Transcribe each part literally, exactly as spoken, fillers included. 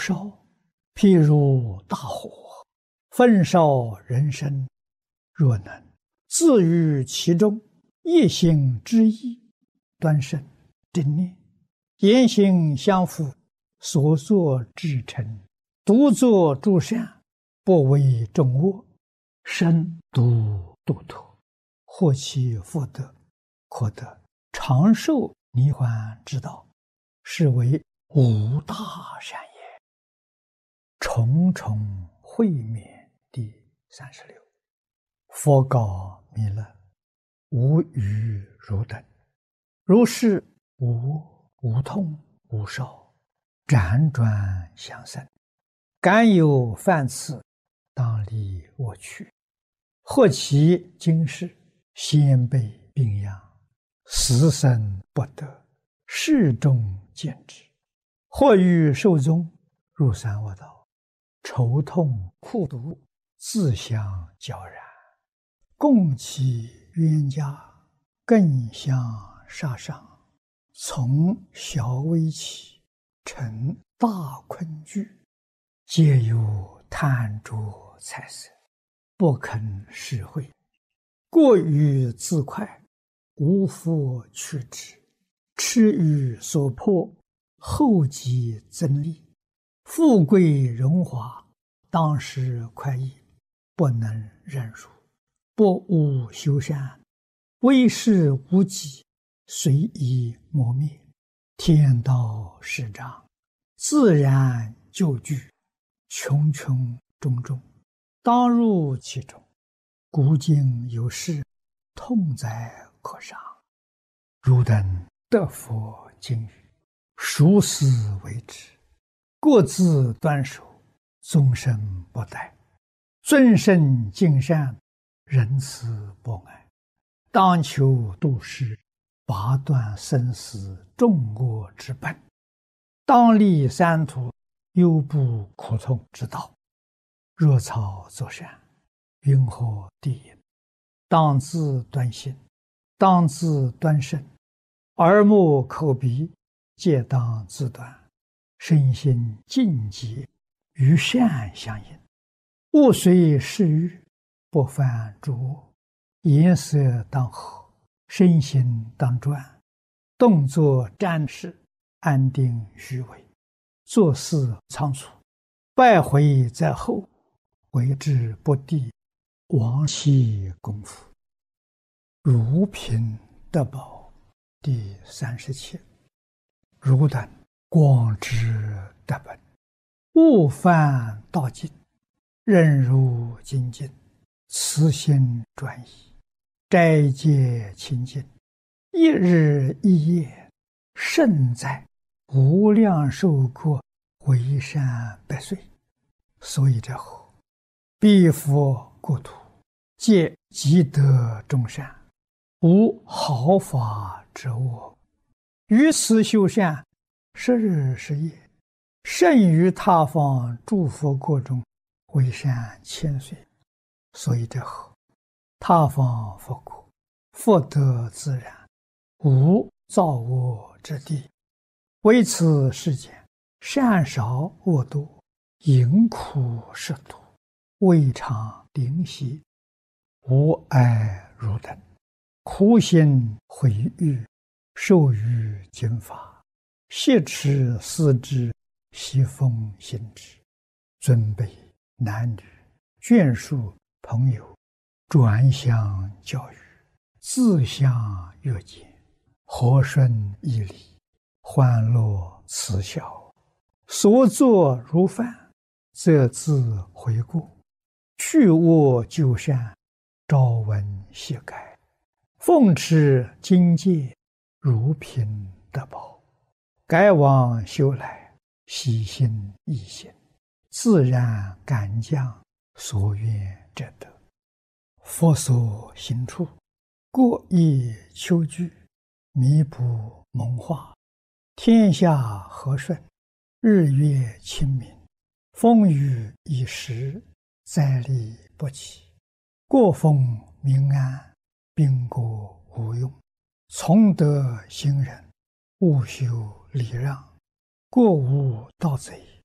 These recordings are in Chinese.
烧，譬如大火，焚烧人生。若能自于其中，一心之意，端正正念，言行相符，所作至诚，独作诸善，不为众恶，身独度脱，获其福德，可得长寿涅槃之道，是为无大善也。重重会面第三十六。佛告弥勒：无余汝等，如是无无痛无烧，辗转相生，敢有犯次，当离我去。或其今世先辈病殃，死生不得，世众见之；或于寿终，入三恶道，愁痛苦毒，自相交然，共其冤家，更相杀伤，从小危起，成大困惧，皆有贪着财色，不肯施惠，过于自快，无复去之，痴于所迫，后继增利，富贵荣华，当时快意，不能忍辱，不务修善，为事无己，随意磨灭，天道失彰，自然就具，穷穷种种，当入其中。古今有事，痛哉可伤。汝等得佛经语，熟思为之，各自端守，终身不殆，尊圣敬善，仁慈博爱，当求度世，拔断生死众恶之本，当立三途，忧怖苦痛之道。若草作善，云何地也？当自端心，当自端身，耳目口鼻皆当自端，身心净洁，与善相应，勿随世欲，不犯诸恶，颜色当和，身心当专，动作瞻视，安定虚伪，做事仓促，败毁在后，为之不第，亡其功夫。如贫得宝第三十七。汝等广知德本，勿犯道境，任如精进，慈心专一，斋戒清净，一日一夜，胜在无量寿国，为善百岁。所以者后，彼佛国土，皆积德众善，无毫发之恶。于此修善，十日十夜，胜于他方诸佛国中，为善千岁。所以者后，他方佛国，福德自然，无造恶之地。为此世间，善少恶多，淫苦食毒，未尝灵犀，无碍汝等，苦心毁誉，受于经法，挟持思之，习风行之，尊卑男女眷属朋友，转相教育，自相约见，和顺义理，欢乐慈孝，所作如犯，则自悔过，去恶就善，朝闻夕改，奉持经戒，如贫得宝，改往修来，喜心易行，自然感将，所愿者得。佛所行处，过意求具，弥补蒙化，天下和顺，日月清明，风雨已时，灾厉不起，国风民安，兵国无用，从德行人，勿修礼让，过无盗贼，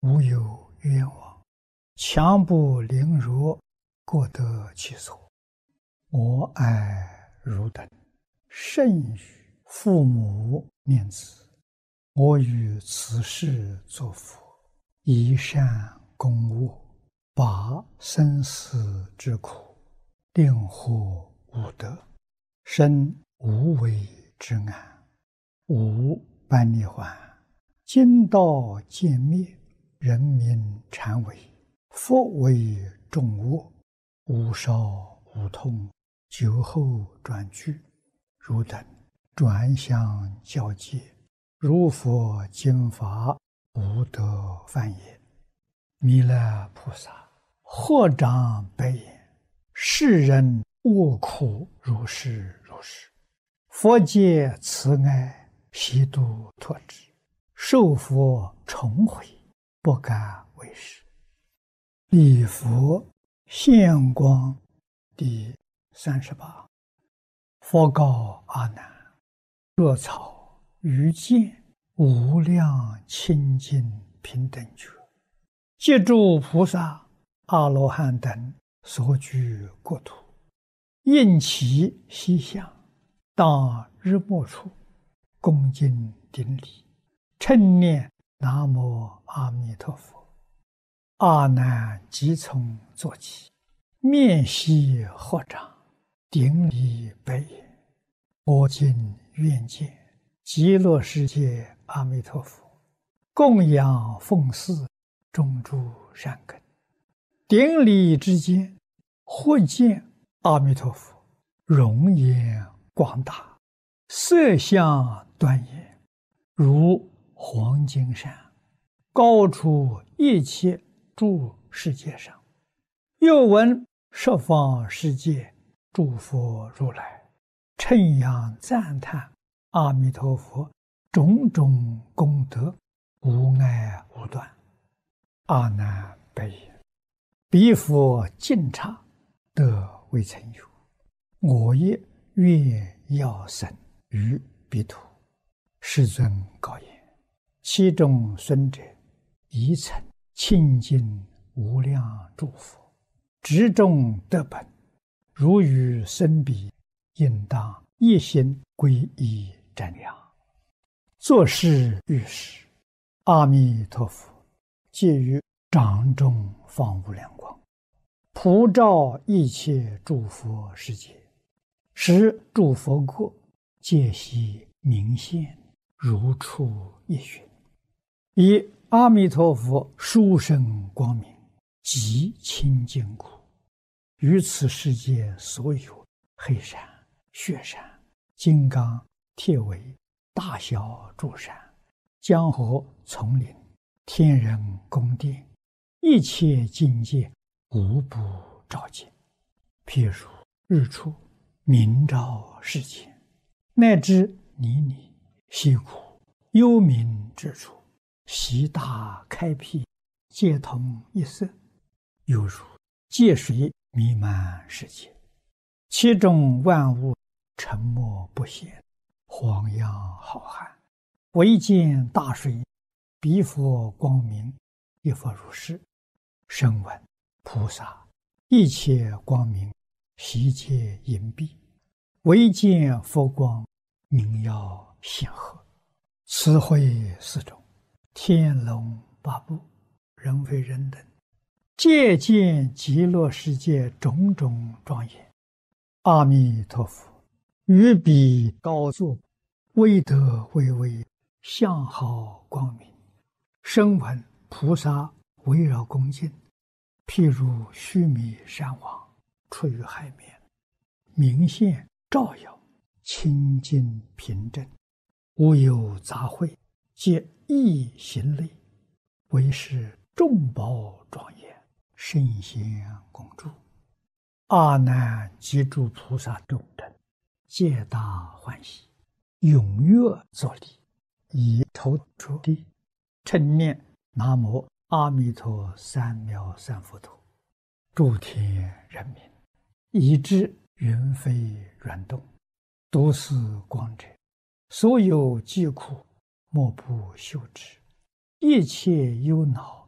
无有冤枉，强不凌辱，各得其所。我爱汝等，甚于父母念子。我于此世作佛，以善供恶，拔生死之苦，令获无得，生无为之安，无般涅槃。今道渐灭，人民禅为，佛为众恶，无少无痛，酒后转句，汝等转相交接，如佛经法，无得犯也。弥勒菩萨合掌白言：世人恶苦如是如是，佛界慈爱，悉度脱之，受佛重回，不敢为是。礼佛现光第三十八。佛告阿难：若草于见无量清净平等觉，借诸菩萨、阿罗汉等所居国土，应其西向，当日没处，恭敬顶礼，称念南无阿弥陀佛。阿难即从坐起，面悉合掌，顶礼白言：我今愿见极乐世界阿弥陀佛，供养奉祀种诸善根。顶礼之间，忽见阿弥陀佛容颜广大，色相端严，如黄金山，高出一切诸世界上。又闻十方世界诸佛如来称扬赞叹阿弥陀佛种种功德，无碍无断。阿难白言：彼佛尽刹，得未曾有。我也愿要生于彼土。世尊告言：其中孙者，宜曾清净无量诸佛，执众得本，如与生彼，应当一心皈依瞻仰。作是遇时，阿弥陀佛借于掌中放无量光，普照一切诸佛世界，使诸佛国皆悉明现，如出一寻。以阿弥陀佛殊胜光明，极清净故，于此世界所有黑山、雪山、金刚、铁围、大小诸山、江河、丛林、天人宫殿，一切境界无不照见。譬如日出明照世间，乃至泥泞、溪谷、幽冥之处，悉大开辟，皆同一色，犹如界水弥漫世界，其中万物沉默不显，荒洋浩瀚，唯见大水，彼佛光明，亦复如是。声闻菩萨一切光明，悉皆隐蔽，唯见佛光，明耀显赫。此会四种，天龙八部，人非人等，皆见极乐世界种种庄严。阿弥陀佛于彼高坐，威德巍巍，相好光明。声闻菩萨围绕恭敬，譬如须弥山王出于海面，明现照耀，清净平正，无有杂秽，皆一行类，为是众宝庄严，圣贤恭祝。阿难及诸菩萨众等，皆大欢喜，踊跃作礼，以头着地，称念南无阿弥陀三藐三菩提。诸天人民，以知云飞软动，读是光者，所有疾苦莫不休止，一切忧恼